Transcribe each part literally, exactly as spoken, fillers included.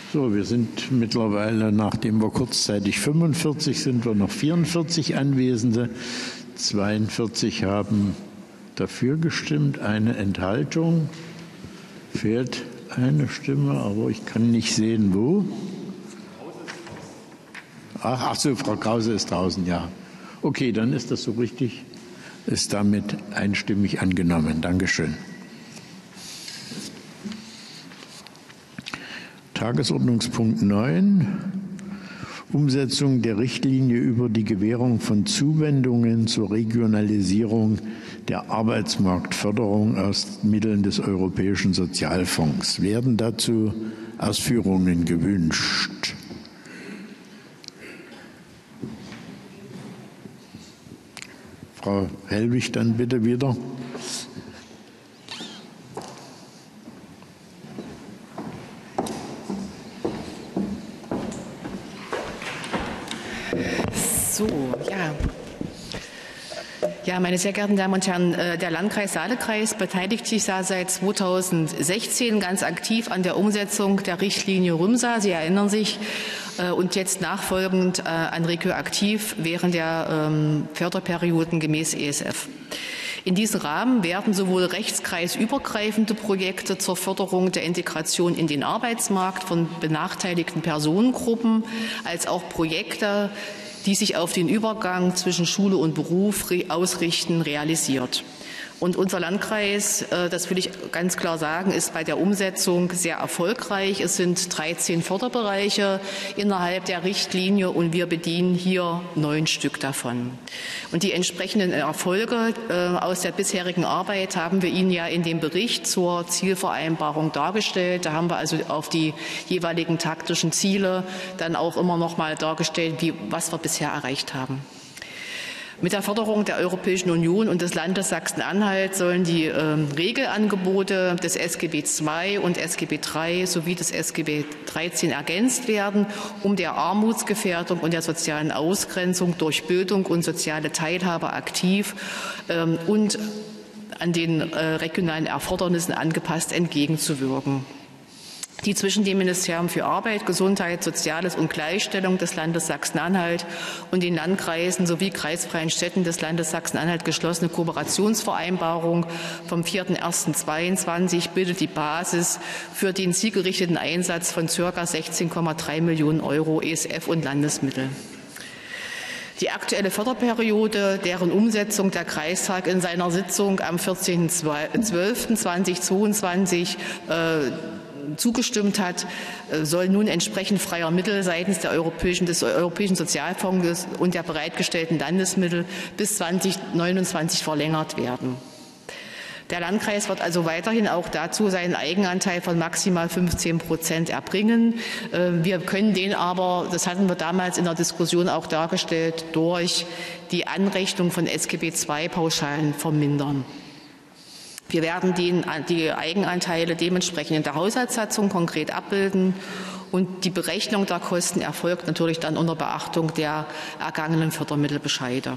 So, wir sind mittlerweile, nachdem wir kurzzeitig fünfundvierzig sind, wir noch vierundvierzig Anwesende. zweiundvierzig haben dafür gestimmt, eine Enthaltung. Fehlt eine Stimme, aber ich kann nicht sehen, wo. Ach, ach so, Frau Krause ist draußen, ja. Okay, dann ist das so richtig, ist damit einstimmig angenommen. Dankeschön. Tagesordnungspunkt neun, Umsetzung der Richtlinie über die Gewährung von Zuwendungen zur Regionalisierung der Arbeitsmarktförderung aus Mitteln des Europäischen Sozialfonds. Werden dazu Ausführungen gewünscht? Frau Hellwig, dann bitte wieder. So, ja. Ja, meine sehr geehrten Damen und Herren, der Landkreis Saale-Kreis beteiligt sich seit zweitausendsechzehn ganz aktiv an der Umsetzung der Richtlinie Rümsa. Sie erinnern sich, und jetzt nachfolgend an Regio Aktiv während der Förderperioden gemäß E S F. In diesem Rahmen werden sowohl rechtskreisübergreifende Projekte zur Förderung der Integration in den Arbeitsmarkt von benachteiligten Personengruppen als auch Projekte, die sich auf den Übergang zwischen Schule und Beruf ausrichten, realisiert. Und unser Landkreis, das will ich ganz klar sagen, ist bei der Umsetzung sehr erfolgreich. Es sind dreizehn Förderbereiche innerhalb der Richtlinie und wir bedienen hier neun Stück davon. Und die entsprechenden Erfolge aus der bisherigen Arbeit haben wir Ihnen ja in dem Bericht zur Zielvereinbarung dargestellt. Da haben wir also auf die jeweiligen taktischen Ziele dann auch immer noch mal dargestellt, wie, was wir bisher erreicht haben. Mit der Förderung der Europäischen Union und des Landes Sachsen-Anhalt sollen die äh, Regelangebote des S G B zwei und S G B drei sowie des S G B dreizehn ergänzt werden, um der Armutsgefährdung und der sozialen Ausgrenzung durch Bildung und soziale Teilhabe aktiv ähm, und an den äh, regionalen Erfordernissen angepasst entgegenzuwirken. Die zwischen dem Ministerium für Arbeit, Gesundheit, Soziales und Gleichstellung des Landes Sachsen-Anhalt und den Landkreisen sowie kreisfreien Städten des Landes Sachsen-Anhalt geschlossene Kooperationsvereinbarung vom vierten ersten zweitausendzweiundzwanzig bildet die Basis für den zielgerichteten Einsatz von ca. sechzehn Komma drei Millionen Euro E S F und Landesmittel. Die aktuelle Förderperiode, deren Umsetzung der Kreistag in seiner Sitzung am vierzehnten zwölften zweitausendzweiundzwanzig äh, zugestimmt hat, soll nun entsprechend freier Mittel seitens der Europäischen, des Europäischen Sozialfonds und der bereitgestellten Landesmittel bis zweitausendneunundzwanzig verlängert werden. Der Landkreis wird also weiterhin auch dazu seinen Eigenanteil von maximal fünfzehn Prozent erbringen. Wir können den aber, das hatten wir damals in der Diskussion auch dargestellt, durch die Anrechnung von S G B zwei Pauschalen vermindern. Wir werden den, die Eigenanteile dementsprechend in der Haushaltssatzung konkret abbilden und die Berechnung der Kosten erfolgt natürlich dann unter Beachtung der ergangenen Fördermittelbescheide.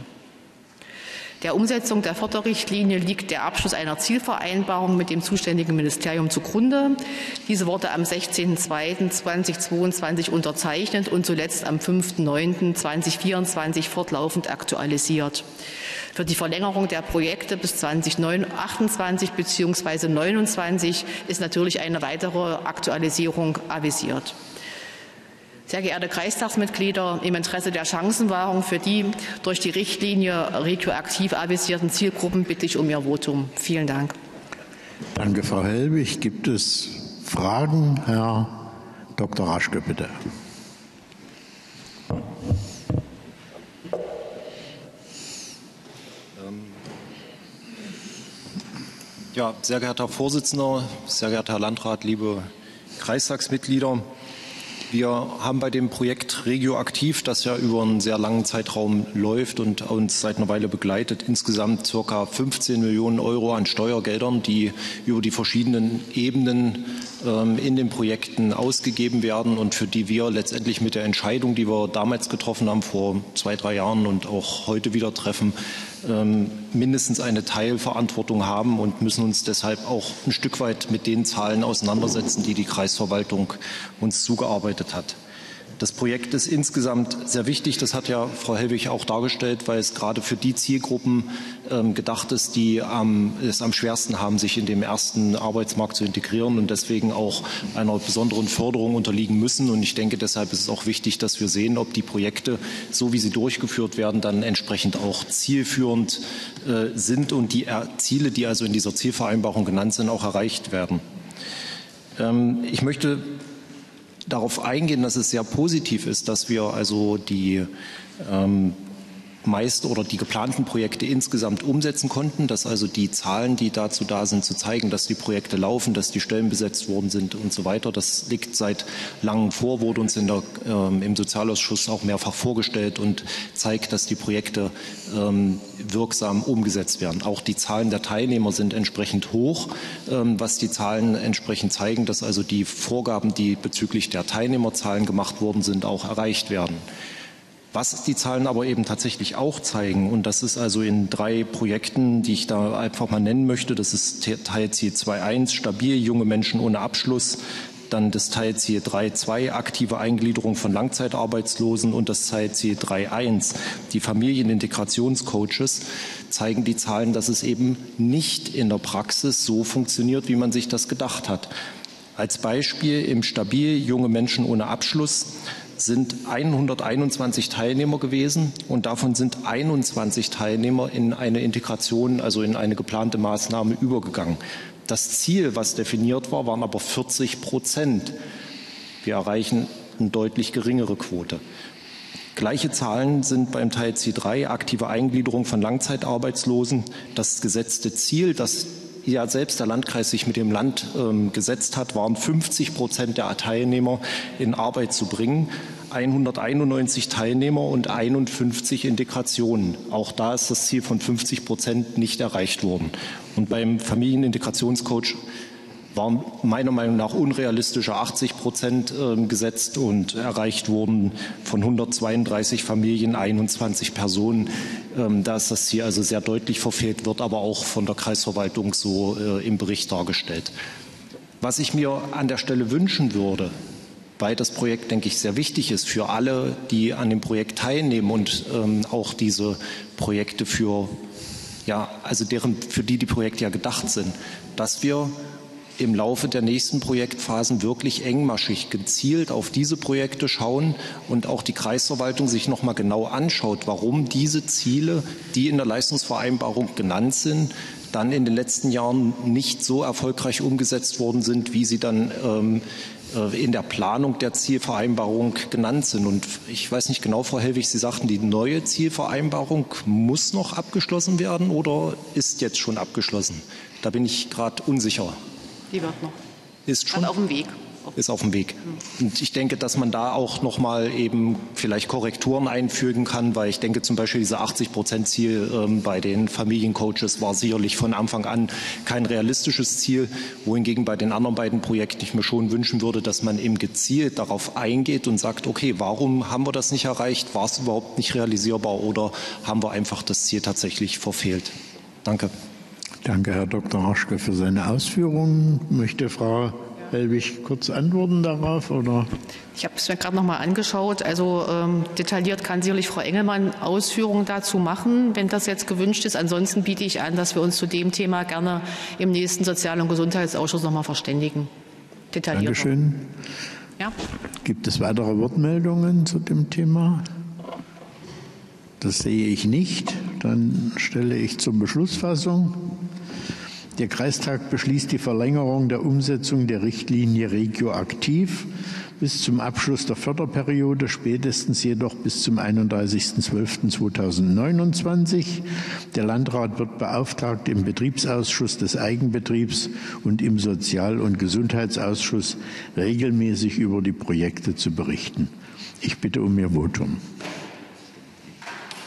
Der Umsetzung der Förderrichtlinie liegt der Abschluss einer Zielvereinbarung mit dem zuständigen Ministerium zugrunde. Diese wurde am sechzehnten zweiten zweitausendzweiundzwanzig unterzeichnet und zuletzt am fünften neunten zweitausendvierundzwanzig fortlaufend aktualisiert. Für die Verlängerung der Projekte bis zweitausendachtundzwanzig bzw. neunundzwanzig ist natürlich eine weitere Aktualisierung avisiert. Sehr geehrte Kreistagsmitglieder, im Interesse der Chancenwahrung für die durch die Richtlinie Regio Aktiv avisierten Zielgruppen bitte ich um Ihr Votum. Vielen Dank. Danke, Frau Hellwig. Gibt es Fragen? Herr Doktor Raschke, bitte. Ja, sehr geehrter Herr Vorsitzender, sehr geehrter Herr Landrat, liebe Kreistagsmitglieder. Wir haben bei dem Projekt Regio Aktiv, das ja über einen sehr langen Zeitraum läuft und uns seit einer Weile begleitet, insgesamt ca. fünfzehn Millionen Euro an Steuergeldern, die über die verschiedenen Ebenen ähm, in den Projekten ausgegeben werden und für die wir letztendlich mit der Entscheidung, die wir damals getroffen haben, vor zwei, drei Jahren und auch heute wieder treffen, ähm, mindestens eine Teilverantwortung haben und müssen uns deshalb auch ein Stück weit mit den Zahlen auseinandersetzen, die die Kreisverwaltung uns zugearbeitet hat. Das Projekt ist insgesamt sehr wichtig. Das hat ja Frau Hellwig auch dargestellt, weil es gerade für die Zielgruppen ähm, gedacht ist, die ähm, es am schwersten haben, sich in dem ersten Arbeitsmarkt zu integrieren und deswegen auch einer besonderen Förderung unterliegen müssen. Und ich denke, deshalb ist es auch wichtig, dass wir sehen, ob die Projekte, so wie sie durchgeführt werden, dann entsprechend auch zielführend äh, sind und die er Ziele, die also in dieser Zielvereinbarung genannt sind, auch erreicht werden. Ähm, ich möchte darauf eingehen, dass es sehr positiv ist, dass wir also die ähm, meist oder die geplanten Projekte insgesamt umsetzen konnten, dass also die Zahlen, die dazu da sind, zu zeigen, dass die Projekte laufen, dass die Stellen besetzt worden sind und so weiter. Das liegt seit langem vor, wurde uns in der, ähm, im Sozialausschuss auch mehrfach vorgestellt und zeigt, dass die Projekte ähm, wirksam umgesetzt werden. Auch die Zahlen der Teilnehmer sind entsprechend hoch, ähm, was die Zahlen entsprechend zeigen, dass also die Vorgaben, die bezüglich der Teilnehmerzahlen gemacht worden sind, auch erreicht werden. Was die Zahlen aber eben tatsächlich auch zeigen, und das ist also in drei Projekten, die ich da einfach mal nennen möchte, das ist Teilziel zwei Punkt eins, stabil, junge Menschen ohne Abschluss, dann das Teilziel drei Punkt zwei, aktive Eingliederung von Langzeitarbeitslosen und das Teilziel drei Punkt eins, die Familienintegrationscoaches, zeigen die Zahlen, dass es eben nicht in der Praxis so funktioniert, wie man sich das gedacht hat. Als Beispiel im Stabil, junge Menschen ohne Abschluss sind hunderteinundzwanzig Teilnehmer gewesen und davon sind einundzwanzig Teilnehmer in eine Integration, also in eine geplante Maßnahme übergegangen. Das Ziel, was definiert war, waren aber vierzig Prozent. Wir erreichen eine deutlich geringere Quote. Gleiche Zahlen sind beim Teilziel drei, aktive Eingliederung von Langzeitarbeitslosen. Das gesetzte Ziel, das ja selbst der Landkreis sich mit dem Land ähm, gesetzt hat, waren fünfzig Prozent der Teilnehmer in Arbeit zu bringen. hunderteinundneunzig Teilnehmer und einundfünfzig Integrationen. Auch da ist das Ziel von fünfzig Prozent nicht erreicht worden. Und beim Familienintegrationscoach waren meiner Meinung nach unrealistische achtzig Prozent äh, gesetzt und erreicht wurden von hundertzweiunddreißig Familien einundzwanzig Personen. Ähm, da ist das Ziel also sehr deutlich verfehlt, wird aber auch von der Kreisverwaltung so äh, im Bericht dargestellt. Was ich mir an der Stelle wünschen würde, weil das Projekt, denke ich, sehr wichtig ist für alle, die an dem Projekt teilnehmen und ähm, auch diese Projekte für, ja, also deren, für die die Projekte ja gedacht sind, dass wir im Laufe der nächsten Projektphasen wirklich engmaschig gezielt auf diese Projekte schauen und auch die Kreisverwaltung sich noch mal genau anschaut, warum diese Ziele, die in der Leistungsvereinbarung genannt sind, dann in den letzten Jahren nicht so erfolgreich umgesetzt worden sind, wie sie dann ähm, in der Planung der Zielvereinbarung genannt sind. Und ich weiß nicht genau, Frau Hellwig, Sie sagten, die neue Zielvereinbarung muss noch abgeschlossen werden oder ist jetzt schon abgeschlossen? Da bin ich gerade unsicher. Die wird noch. Ist schon auf dem Weg. Ist auf dem Weg. Und ich denke, dass man da auch noch mal eben vielleicht Korrekturen einfügen kann, weil ich denke zum Beispiel diese achtzig Prozent Ziel ähm, bei den Familiencoaches war sicherlich von Anfang an kein realistisches Ziel, wohingegen bei den anderen beiden Projekten ich mir schon wünschen würde, dass man eben gezielt darauf eingeht und sagt, okay, warum haben wir das nicht erreicht? War es überhaupt nicht realisierbar oder haben wir einfach das Ziel tatsächlich verfehlt? Danke. Danke, Herr Doktor Haschke, für seine Ausführungen. Möchte Frau Hellwig kurz antworten darauf? Oder? Ich habe es mir gerade noch mal angeschaut. Also ähm, detailliert kann sicherlich Frau Engelmann Ausführungen dazu machen, wenn das jetzt gewünscht ist. Ansonsten biete ich an, dass wir uns zu dem Thema gerne im nächsten Sozial- und Gesundheitsausschuss noch mal verständigen. Detailliert. Dankeschön. Ja. Gibt es weitere Wortmeldungen zu dem Thema? Das sehe ich nicht. Dann stelle ich zur Beschlussfassung. Der Kreistag beschließt die Verlängerung der Umsetzung der Richtlinie Regioaktiv bis zum Abschluss der Förderperiode, spätestens jedoch bis zum einunddreißigsten zwölften zweitausendneunundzwanzig. Der Landrat wird beauftragt, im Betriebsausschuss des Eigenbetriebs und im Sozial- und Gesundheitsausschuss regelmäßig über die Projekte zu berichten. Ich bitte um Ihr Votum.